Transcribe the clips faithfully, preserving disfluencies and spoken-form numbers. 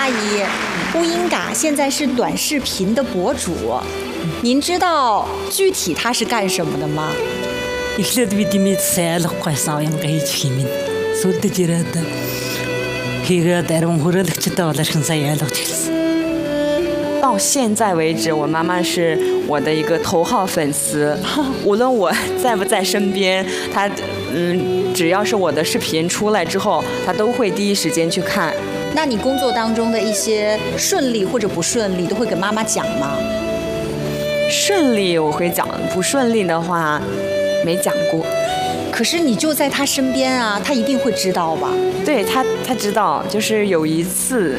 阿姨，乌英嘎现在是短视频的博主，您知道具体她是干什么的吗？ эхлээд би димэд сайлахгүйсэн оюун хиймин сүлдэж ирээд хийгээд ариун хүрээлэгчтэй болоорхон сайн ялгаж эхэлсэн. 到现在为止，我妈妈是我的一个头号粉丝，无论我在不在身边，她嗯，只要是我的视频出来之后，她都会第一时间去看。 那你工作当中的一些顺利或者不顺利，都会跟妈妈讲吗？ 顺利我会讲，不顺利的话没讲过。 可是你就在她身边啊，她一定会知道吧？ 对，她她知道，就是有一次。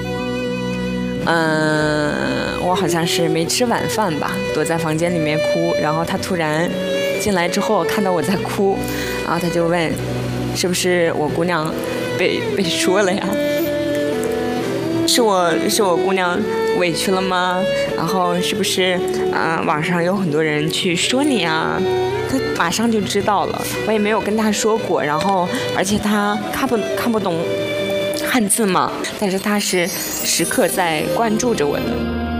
嗯，我好像是没吃晚饭吧，躲在房间里面哭，然后他突然进来之后看到我在哭，然后他就问，是不是我姑娘被被说了呀？是我是我姑娘委屈了吗？然后是不是啊、呃、网上有很多人去说你啊？他马上就知道了，我也没有跟他说过，然后而且他看不看不懂。 汉字嘛，但是他是时刻在关注着我的。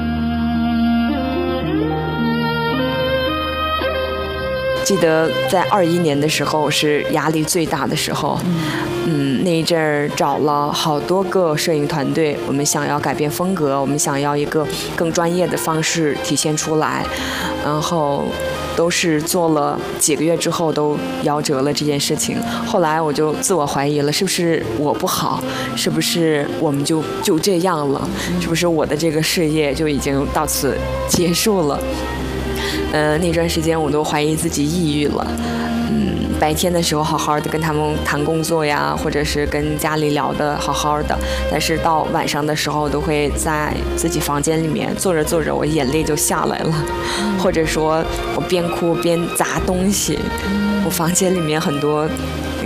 记得在二一年的时候是压力最大的时候，嗯，那一阵儿找了好多个摄影团队，我们想要改变风格，我们想要一个更专业的方式体现出来，然后。 都是做了几个月之后都夭折了这件事情，后来我就自我怀疑了，是不是我不好？是不是我们就就这样了？是不是我的这个事业就已经到此结束了？呃，那段时间我都怀疑自己抑郁了。嗯，白天的时候好好的跟他们谈工作呀，或者是跟家里聊的好好的，但是到晚上的时候都会在自己房间里面坐着坐着，我眼泪就下来了，或者说我边哭边砸东西。我房间里面很多